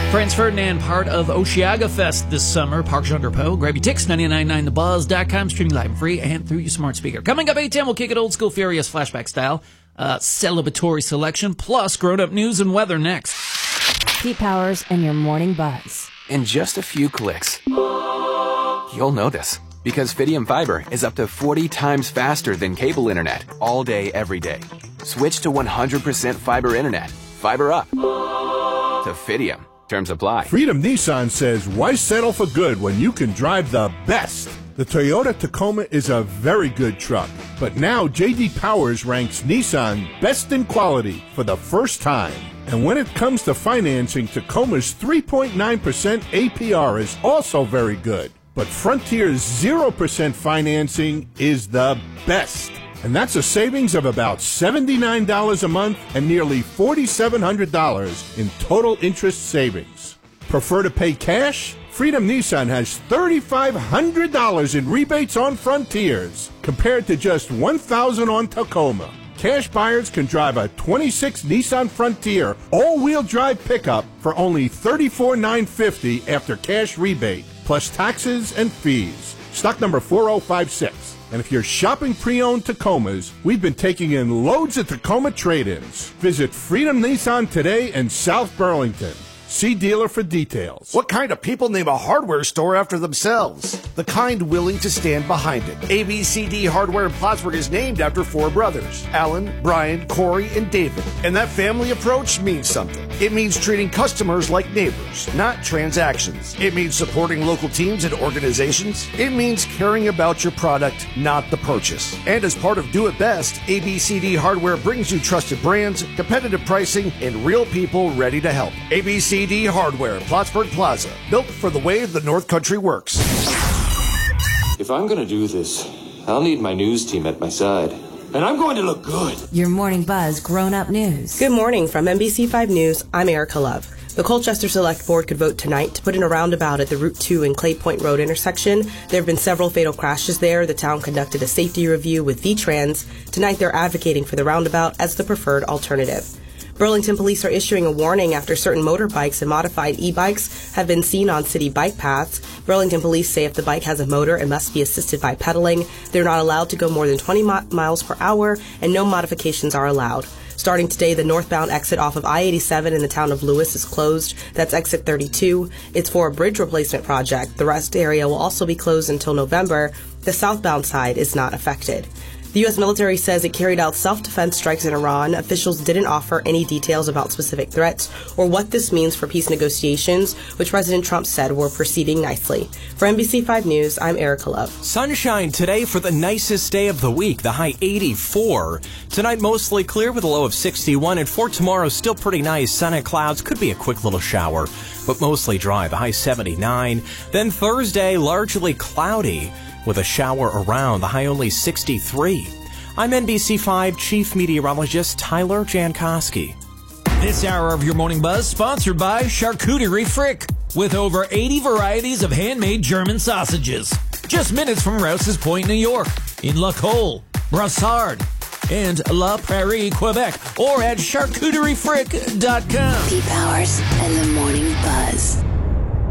Franz Ferdinand, part of Osheaga Fest this summer. Park Jean Poe. Grab your tickets, 999thebuzz.com, streaming live and free and through your smart speaker. Coming up 8:10, we'll kick it old school, furious flashback style. Celebratory selection, plus grown-up news and weather next. Pete Powers and your Morning Buzz. In just a few clicks, you'll know this. Because Fidium Fiber is up to 40 times faster than cable internet all day, every day. Switch to 100% fiber internet. Fiber up to Fidium. Terms apply. Freedom Nissan says, why settle for good when you can drive the best? The Toyota Tacoma is a very good truck, but now J.D. Powers ranks Nissan best in quality for the first time. And when it comes to financing, Tacoma's 3.9% APR is also very good. But Frontier's 0% financing is the best. And that's a savings of about $79 a month and nearly $4,700 in total interest savings. Prefer to pay cash? Freedom Nissan has $3,500 in rebates on Frontiers, compared to just $1,000 on Tacoma. Cash buyers can drive a 26 Nissan Frontier all-wheel drive pickup for only $34,950 after cash rebate, plus taxes and fees. Stock number 4056. And if you're shopping pre-owned Tacomas, we've been taking in loads of Tacoma trade-ins. Visit Freedom Nissan today in South Burlington. See dealer for details. What kind of people name a hardware store after themselves? The kind willing to stand behind it. ABCD Hardware in Plattsburgh is named after four brothers, Alan, Brian, Corey, and David. And that family approach means something. It means treating customers like neighbors, not transactions. It means supporting local teams and organizations. It means caring about your product, not the purchase. And as part of Do It Best, ABCD Hardware brings you trusted brands, competitive pricing, and real people ready to help. ABCD Hardware, Plattsburgh Plaza, built for the way the North Country works. If I'm going to do this, I'll need my news team at my side. And I'm going to look good. Your Morning Buzz grown-up news. Good morning from NBC5 News. I'm Erica Love. The Colchester Select Board could vote tonight to put in a roundabout at the Route 2 and Clay Point Road intersection. There have been several fatal crashes there. The town conducted a safety review with VTrans. Tonight they're advocating for the roundabout as the preferred alternative. Burlington police are issuing a warning after certain motorbikes and modified e-bikes have been seen on city bike paths. Burlington police say if the bike has a motor, it must be assisted by pedaling. They're not allowed to go more than 20 miles per hour, and no modifications are allowed. Starting today, the northbound exit off of I-87 in the town of Lewis is closed. That's exit 32. It's for a bridge replacement project. The rest area will also be closed until November. The southbound side is not affected. The U.S. military says it carried out self-defense strikes in Iran. Officials didn't offer any details about specific threats or what this means for peace negotiations, which President Trump said were proceeding nicely. For NBC5 News, I'm Erica Love. Sunshine today for the nicest day of the week, the high 84. Tonight mostly clear with a low of 61, and for tomorrow still pretty nice. Sun and clouds, could be a quick little shower, but mostly dry, the high 79. Then Thursday, largely cloudy, with a shower around, the high only 63. I'm NBC5 Chief Meteorologist Tyler Jankowski. This hour of your Morning Buzz sponsored by Charcuterie Frick, with over 80 varieties of handmade German sausages. Just minutes from Rouse's Point, New York, in La Colle, Brassard, and La Prairie, Quebec, or at charcuteriefrick.com. Pete Powers and the Morning Buzz.